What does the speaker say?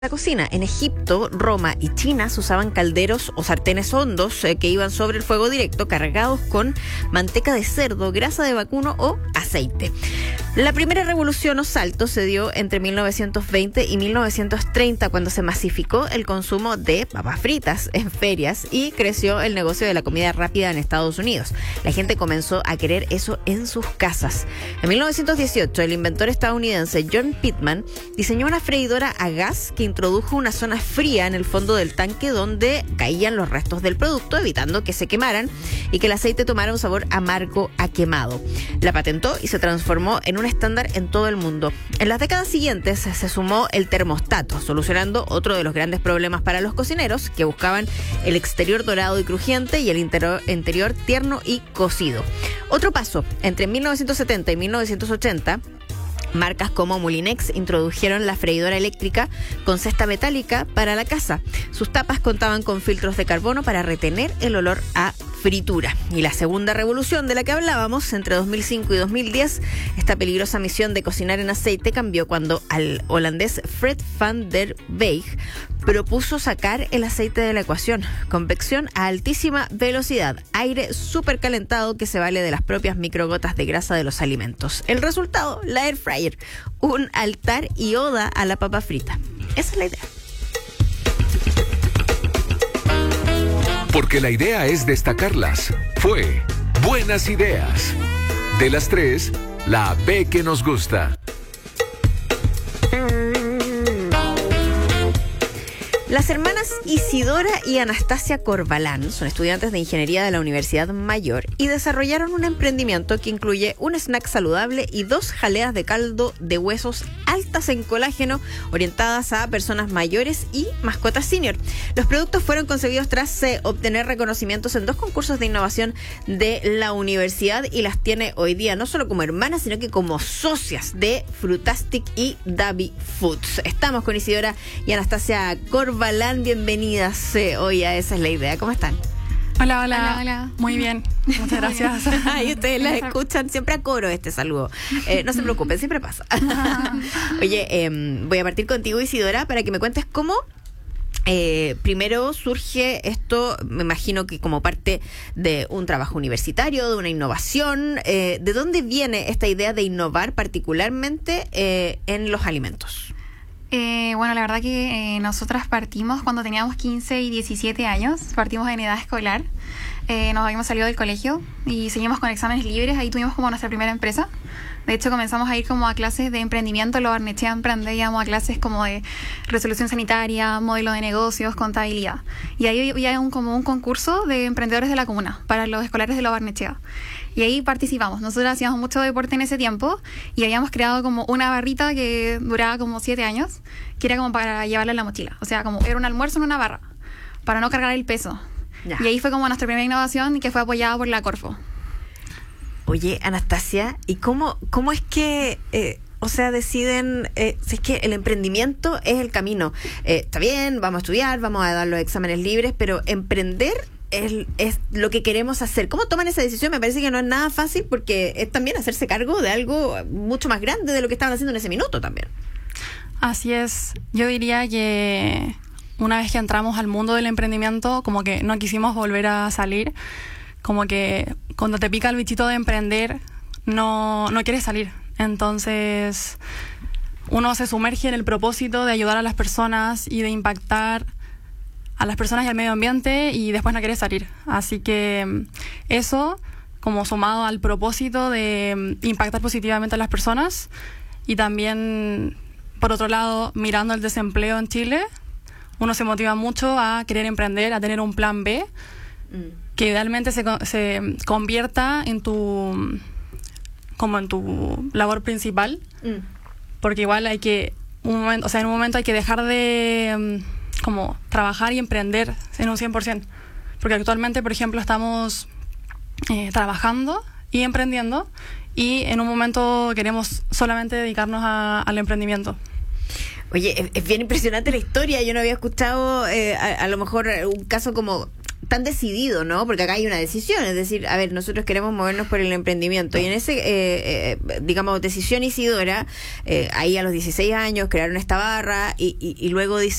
la cocina. En Egipto, Roma y China se usaban calderos o sartenes hondos que iban sobre el fuego directo cargados con manteca de cerdo, grasa de vacuno o aceite. La primera revolución o salto se dio entre 1920 y 1930 cuando se masificó el consumo de papas fritas en ferias y creció el negocio de la comida rápida en Estados Unidos. La gente comenzó a querer eso en sus casas. En 1918, el inventor estadounidense John Pitman diseñó una freidora a gas que introdujo una zona fría en el fondo del tanque donde caían los restos del producto, evitando que se quemaran y que el aceite tomara un sabor amargo a quemado. La patentó y se transformó en un estándar en todo el mundo. En las décadas siguientes se sumó el termostato, solucionando otro de los grandes problemas para los cocineros que buscaban el exterior dorado y crujiente y el interior tierno y cocido. Otro paso, entre 1970 y 1980, marcas como Moulinex introdujeron la freidora eléctrica con cesta metálica para la casa. Sus tapas contaban con filtros de carbono para retener el olor a fritura. Y la segunda revolución de la que hablábamos, entre 2005 y 2010, esta peligrosa misión de cocinar en aceite cambió cuando al holandés Fred van der Weijt propuso sacar el aceite de la ecuación. Convección a altísima velocidad, aire supercalentado que se vale de las propias microgotas de grasa de los alimentos. El resultado, la air fryer, un altar y oda a la papa frita. Esa es la idea. Porque la idea es destacarlas. Fue Buenas Ideas. De las tres, la B que nos gusta. Las hermanas Isidora y Anastasia Corbalán son estudiantes de ingeniería de la Universidad Mayor y desarrollaron un emprendimiento que incluye un snack saludable y 2 jaleas de caldo de huesos altas en colágeno orientadas a personas mayores y mascotas senior. Los productos fueron concebidos tras obtener reconocimientos en 2 concursos de innovación de la universidad y las tiene hoy día no solo como hermanas, sino que como socias de Frutastic y Davi Foods. Estamos con Isidora y Anastasia Corbalán. Bienvenidas hoy a Esa es la Idea. ¿Cómo están? Hola. Muy bien. Muchas gracias. Y ustedes la escuchan siempre a coro este saludo. No se preocupen, siempre pasa. Oye, voy a partir contigo, Isidora, para que me cuentes cómo primero surge esto, me imagino que como parte de un trabajo universitario, de una innovación. ¿De dónde viene esta idea de innovar particularmente en los alimentos? Bueno, la verdad que nosotras partimos cuando teníamos 15 y 17 años, partimos en edad escolar, nos habíamos salido del colegio y seguimos con exámenes libres, ahí tuvimos como nuestra primera empresa. De hecho, comenzamos a ir como a clases de emprendimiento, lo Barnechea Emprende, íbamos a clases como de resolución sanitaria, modelo de negocios, contabilidad. Y ahí había como un concurso de emprendedores de la comuna para los escolares de lo Barnechea. Y ahí participamos. Nosotros hacíamos mucho deporte en ese tiempo y habíamos creado como una barrita que duraba como 7 años, que era como para llevarla en la mochila. O sea, como era un almuerzo en una barra, para no cargar el peso. Ya. Y ahí fue como nuestra primera innovación que fue apoyada por la Corfo. Oye, Anastasia, ¿y cómo es que, deciden, si es que el emprendimiento es el camino? Está bien, vamos a estudiar, vamos a dar los exámenes libres, pero emprender es lo que queremos hacer. ¿Cómo toman esa decisión? Me parece que no es nada fácil porque es también hacerse cargo de algo mucho más grande de lo que estaban haciendo en ese minuto también. Así es. Yo diría que una vez que entramos al mundo del emprendimiento, como que no quisimos volver a salir. Como que cuando te pica el bichito de emprender, no quieres salir. Entonces, uno se sumerge en el propósito de ayudar a las personas y de impactar a las personas y al medio ambiente y después no quieres salir. Así que eso, como sumado al propósito de impactar positivamente a las personas y también, por otro lado, mirando el desempleo en Chile, uno se motiva mucho a querer emprender, a tener un plan B, que idealmente se convierta en tu labor principal, porque igual hay que en un momento hay que dejar de como trabajar y emprender en un 100%, porque actualmente, por ejemplo, estamos trabajando y emprendiendo y en un momento queremos solamente dedicarnos al emprendimiento. Oye, es bien impresionante la historia. Yo no había escuchado a lo mejor un caso como tan decidido, ¿no? Porque acá hay una decisión, es decir, a ver, nosotros queremos movernos por el emprendimiento y en ese, digamos, decisión Isidora, ahí a los 16 años crearon esta barra y luego dice